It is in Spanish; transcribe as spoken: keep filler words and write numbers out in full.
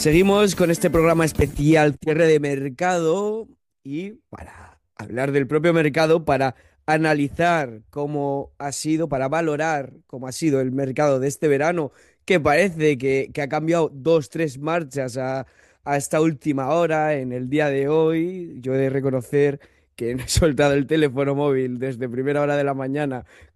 Seguimos con este programa especial cierre de mercado y para hablar del propio mercado, para analizar cómo ha sido, para valorar cómo ha sido el mercado de este verano, que parece que, que ha cambiado dos, tres marchas a, a esta última hora, en el día de hoy. Yo he de reconocer que no he soltado el teléfono móvil desde primera hora de la mañana